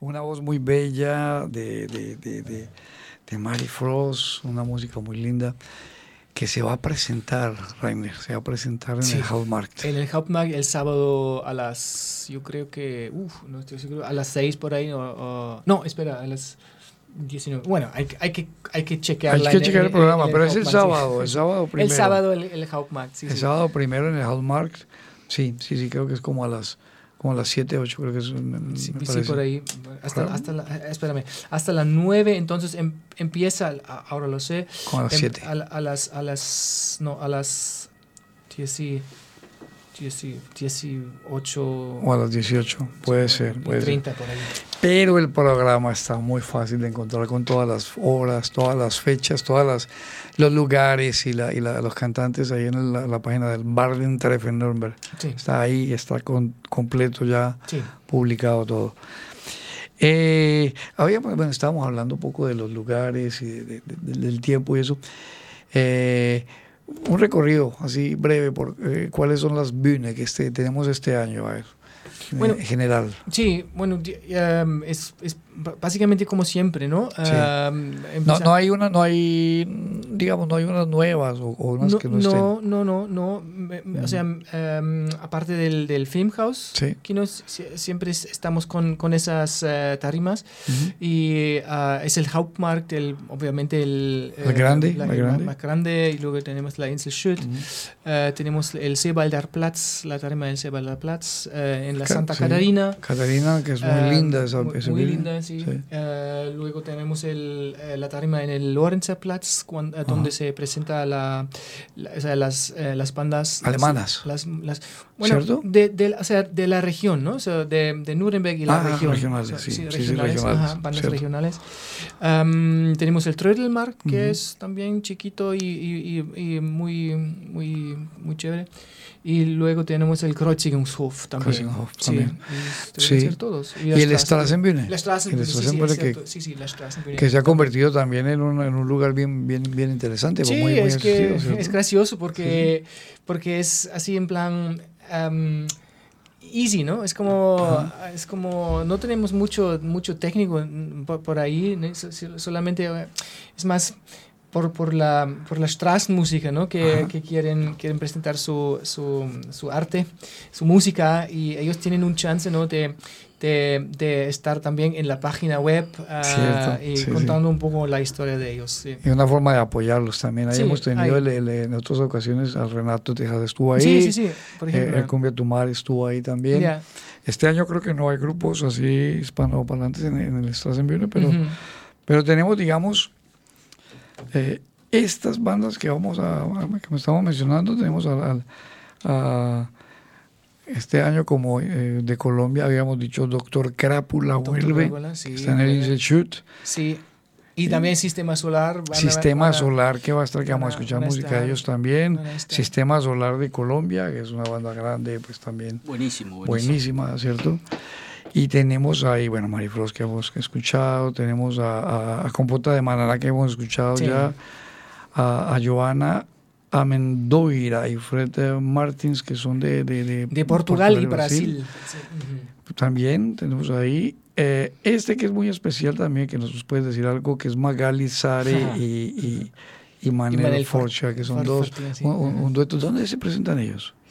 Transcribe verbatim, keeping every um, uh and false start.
una voz muy bella de, de, de, de, de Mary Frost, una música muy linda, que se va a presentar, Rainer, se va a presentar en Sí, el Hauptmarkt. En el Hauptmarkt el sábado a las, yo creo que, uff, no estoy seguro, a las seis por ahí, o, o- no, espera, a las diecinueve. Bueno, hay, hay que hay que chequearla. Hay que en- chequear en- el programa, en pero es el Hauptmarkt, sí. sábado, el sábado primero. El sábado el, el Hauptmarkt, sí, el sí. sábado primero en el Hauptmarkt. Sí, sí, sí, creo que es como a las como a las siete, ocho, creo que es. Me, Sí, me sí, parece. por ahí. Hasta, Claro. hasta la, eh, espérame, hasta las nueve, entonces em- empieza, a- ahora lo sé. Como a las em- siete. a, la- a las, a las, no, a las diez y- diez y- dieciocho. O a las dieciocho, puede ser, puede ser. treinta por ahí. Pero el programa está muy fácil de encontrar con todas las horas, todas las fechas, todas las los lugares y, la, y la, los cantantes ahí en la, la página del Barden Treffen Nürnberg. Sí, Está ahí, está con, completo ya, sí. publicado todo. Eh, habíamos, bueno, estábamos hablando un poco de los lugares y de- de- de- del tiempo y eso. Eh, un recorrido así breve por eh, cuáles son las bühnes que este, tenemos este año, a ver, Bueno, en general. Sí, bueno, di- um, es, es b- básicamente como siempre, ¿no? Sí. Um, No, empieza- no hay una, no hay, digamos, no hay unas nuevas o, o unas no, que no, estén. no, no, no, no, me- me- o sea, um, aparte del, del Filmhaus, Sí. que nos, sie- siempre es- estamos con, con esas eh, tarimas, Ujú. y ah, es el Hauptmarkt, el, obviamente el, El grande, la- la el grande. más grande, y luego tenemos la Insel Schütt, Ujú. eh, tenemos el Seebalder Platz, la tarima del Seebalder Platz, eh, en la Ca- Santa sí. Catarina. Catarina, que es muy Eh, linda esa, muy, esa muy building. linda, sí. Sí. Eh, luego tenemos el, eh, la tarima en el Lorenzer Platz, cuan- eh, donde se presenta la, la- o sea, las, eh, las bandas las- Alemanas. Las, las- bueno, ¿Cierto? de, de, o sea, de la región, ¿no? O sea, de, de Nuremberg y la Ah, región. regionales, O sea, sí, sí, sí, regionales, regionales, ajá, bandas cierto. regionales. Am, tenemos el Trödelmarkt, que Ujú. es también chiquito y, y, y, y muy, muy, muy chévere. Y luego tenemos el Kreuzigungshof también. Kreuzigungshof Sí, también. y Sí. deben ser todos. Y el Straßen- Strassenbühne, La Straßenbühne, el sí, sí, Strassenbühne es que- cierto. Sí, sí, la Straßenbühne. que se ha convertido también en un, en un lugar bien, bien, bien interesante. Sí, muy, muy es que asistido, ¿cierto? es gracioso porque, porque es así en plan um, easy, ¿no? Es como, es como no tenemos mucho, mucho técnico por, por ahí, ¿no? So- so- solamente eh, es más por, por la por la Straßenmusiker, ¿no? Que, Ajá. que quieren quieren presentar su, su, su arte, su música, y ellos tienen un chance, ¿no? de De, de estar también en la página web, ah, Cierto, y sí, contando un poco la historia de ellos. Sí. Y una forma de apoyarlos también. Ahí Sí, hemos tenido hay. el, el- en otras ocasiones al Renato Tejas estuvo ahí. Sí, sí, sí. Por eh, ejemplo. el Cumbia Tumar estuvo ahí también. Ya. Este año creo que no hay grupos así hispanoparlantes en, en el Strassenbühne, pero, Ujú. pero tenemos, digamos, eh, estas bandas que vamos a, a- que me estamos mencionando. Tenemos al, al- a este año, como eh, de Colombia habíamos dicho, Doctor Crápula Doctor vuelve, Crápula, sí, está en el vuelve. Institute. Sí. Y también Sistema Solar. van a- Sistema van a- Solar, que va a estar, que van vamos a a- escuchar van a música estar- de ellos también. van a estar. Sistema Solar de Colombia, que es una banda grande, pues también Buenísimo, buenísimo. buenísima, ¿cierto? Y tenemos ahí, bueno, Marifros, que hemos escuchado, tenemos a, a, a Compota de Mananá, que hemos escuchado Sí. ya, a, a Joana Amendoira y Fred eh, Martins, que son de, de, de, De Portugal y Brasil. Sí, ujú. También tenemos ahí eh, este que es muy especial también, que nos puedes decir algo, que es Magali Sare Ajá. y, y, y Manel Manel Forcha, que son For- dos, Fortia, sí. un, un- un dueto. ¿Dónde se presentan ellos?